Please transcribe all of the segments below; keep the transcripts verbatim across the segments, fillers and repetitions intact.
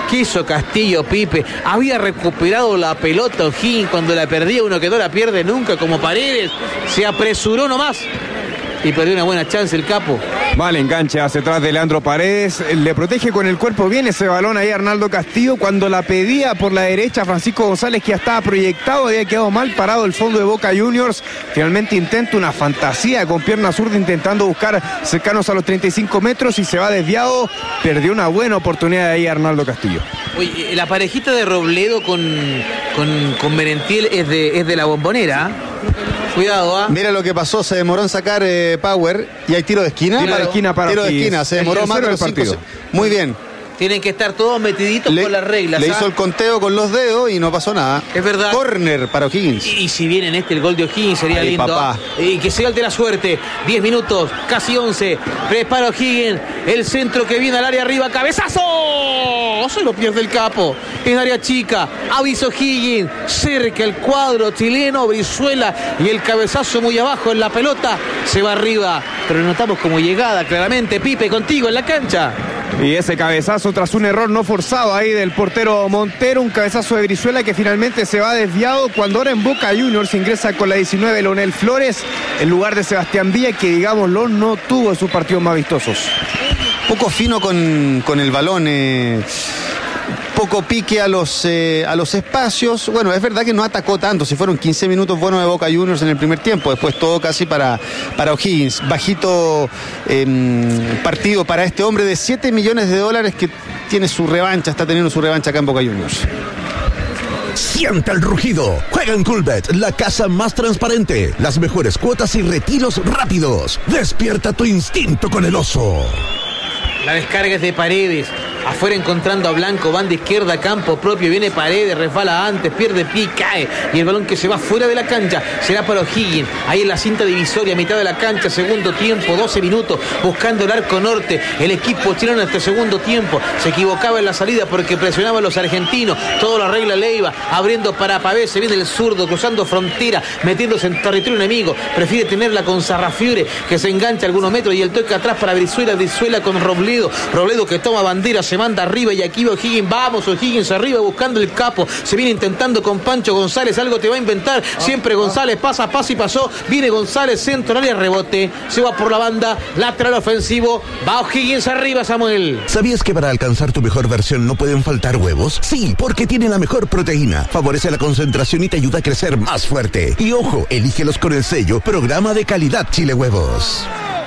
¿Qué hizo Castillo, Pipe? Había recuperado la pelota O'Higgins, cuando la perdía uno que no la pierde nunca, como Paredes. Se apresuró nomás y perdió una buena chance el capo. Vale, enganche hacia atrás de Leandro Paredes, le protege con el cuerpo bien ese balón ahí Arnaldo Castillo. Cuando la pedía por la derecha Francisco González, que ya estaba proyectado, había quedado mal parado el fondo de Boca Juniors. Finalmente intenta una fantasía con pierna zurda, intentando buscar cercanos a los treinta y cinco metros y se va desviado. Perdió una buena oportunidad ahí Arnaldo Castillo. Oye, la parejita de Robledo con, con, con Merentiel es de, es de la Bombonera. Cuidado, ¿ah? ¿eh? Mira lo que pasó, se demoró en sacar eh, Power y hay tiro de esquina. Tiro de esquina para Tiro de esquina, se demoró el más de los partido. cinco. Muy bien. Tienen que estar todos metiditos le, con las reglas. Le ¿ah? hizo el conteo con los dedos y no pasó nada. Es verdad. Corner para O'Higgins. Y, y si viene en este el gol de O'Higgins sería Ay, lindo. papá. Y que se galte la suerte. diez minutos, casi once. Prepara O'Higgins. El centro que viene al área arriba. ¡Cabezazo! Se lo pierde el capo. En área chica. Aviso O'Higgins. Cerca el cuadro chileno. Brizuela. Y el cabezazo muy abajo en la pelota. Se va arriba. Pero notamos como llegada claramente. Pipe, contigo en la cancha. Y ese cabezazo tras un error no forzado ahí del portero Montero, un cabezazo de Brizuela que finalmente se va desviado, cuando ahora en Boca Juniors ingresa con la diecinueve Leonel Flores en lugar de Sebastián Villa, que digámoslo no tuvo sus partidos más vistosos. Poco fino con, con el balón, eh, poco pique a los, eh, a los espacios. Bueno, es verdad que no atacó tanto, si fueron quince minutos buenos de Boca Juniors en el primer tiempo, después todo casi para, para O'Higgins. Bajito eh, partido para este hombre de siete millones de dólares que tiene su revancha, está teniendo su revancha acá en Boca Juniors. Sienta el rugido. Juega en Coolbet, la casa más transparente. Las mejores cuotas y retiros rápidos. Despierta tu instinto con el oso. La descarga es de Paredes. Afuera encontrando a Blanco, banda izquierda, campo propio, viene Paredes, resbala antes, pierde pie, cae. Y el balón que se va fuera de la cancha será para O'Higgins. Ahí en la cinta divisoria, mitad de la cancha, segundo tiempo, doce minutos, buscando el arco norte. El equipo chileno en este segundo tiempo se equivocaba en la salida porque presionaban los argentinos. Todo lo arregla Leiva, abriendo para Pavés, se viene el zurdo, cruzando frontera, metiéndose en territorio enemigo. Prefiere tenerla con Sarrafiore, que se engancha algunos metros, y el toque atrás para Brizuela, Brizuela con Robledo. Robledo que toma bandera, se manda arriba y aquí va O'Higgins, vamos O'Higgins arriba buscando el capo, se viene intentando con Pancho González, algo te va a inventar, siempre González, pasa, pasa y pasó, viene González, centro, área, rebote, se va por la banda, lateral ofensivo, va O'Higgins arriba, Samuel. ¿Sabías que para alcanzar tu mejor versión no pueden faltar huevos? Sí, porque tiene la mejor proteína, favorece la concentración y te ayuda a crecer más fuerte. Y ojo, elígelos con el sello Programa de Calidad Chile Huevos.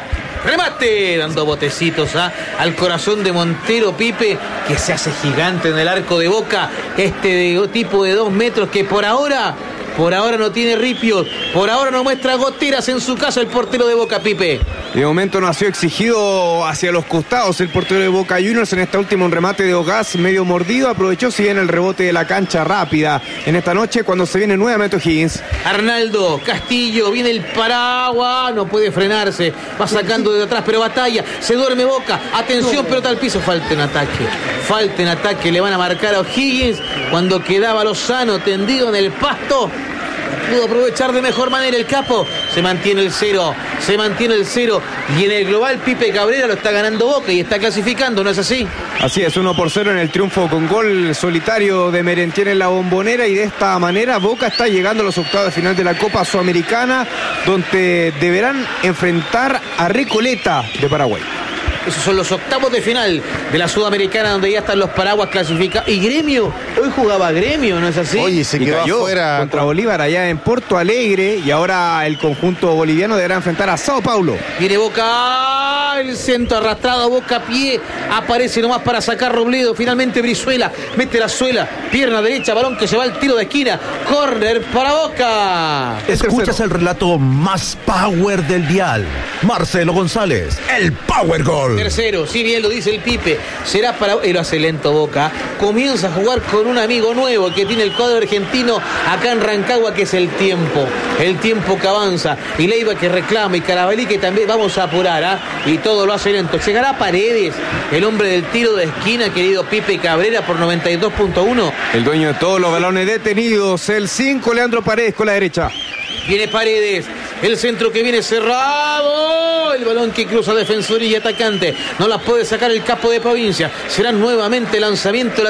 Remate, dando botecitos ¿ah? al corazón de Montero, Pipe, que se hace gigante en el arco de Boca. Este de, tipo de dos metros que por ahora, por ahora no tiene ripios, por ahora no muestra goteras en su casa el portero de Boca, Pipe. De momento no ha sido exigido hacia los costados el portero de Boca Juniors. En esta última un remate de Ogaz medio mordido, aprovechó si bien el rebote de la cancha rápida en esta noche cuando se viene nuevamente O'Higgins. Arnaldo Castillo, viene el paraguas, no puede frenarse, va sacando de atrás pero batalla, se duerme Boca, atención, pelota al piso, falta en ataque, falta en ataque, le van a marcar a O'Higgins cuando quedaba Lozano tendido en el pasto. Pudo aprovechar de mejor manera el capo. Se mantiene el cero, se mantiene el cero. Y en el global Pipe Cabrera lo está ganando Boca y está clasificando, ¿no es así? Así es, uno por cero en el triunfo con gol solitario de Merentiel en la Bombonera. Y de esta manera Boca está llegando a los octavos de final de la Copa Sudamericana, donde deberán enfrentar a Recoleta de Paraguay. Esos son los octavos de final de la Sudamericana, donde ya están los paraguas clasificados. Y Gremio, hoy jugaba Gremio, ¿no es así? Oye, se quedó afuera contra Bolívar allá en Porto Alegre, y ahora el conjunto boliviano deberá enfrentar a Sao Paulo. Viene Boca, el centro arrastrado, Boca a pie, aparece nomás para sacar Robledo, finalmente Brizuela, mete la suela, pierna derecha, balón que se va al tiro de esquina, córner para Boca. Escuchas el relato más power del dial. Marcelo González, el Power Goal. Tercero, si bien lo dice el Pipe, será para... Y lo hace lento Boca. Comienza a jugar con un amigo nuevo que tiene el cuadro argentino acá en Rancagua, que es el tiempo. El tiempo que avanza. Y Leiva que reclama, y Carabalí que también vamos a apurar, ¿ah? Y todo lo hace lento. Llegará Paredes, el hombre del tiro de esquina, querido Pipe Cabrera, por noventa y dos punto uno. El dueño de todos los balones detenidos, el cinco, Leandro Paredes con la derecha. Viene Paredes, el centro que viene cerrado, el balón que cruza defensor y atacante, no la puede sacar el capo de provincia, será nuevamente lanzamiento.